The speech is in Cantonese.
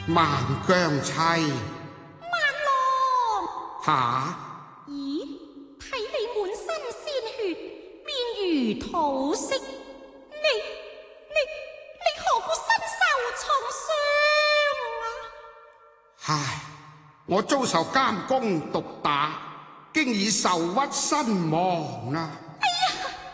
萬姜妻， 萬郎。 吓？ 咦，睇你滿身鮮血，面如土色，你何故身受重傷啊？ 唉，我遭受監工毒打，經已受屈身亡啦。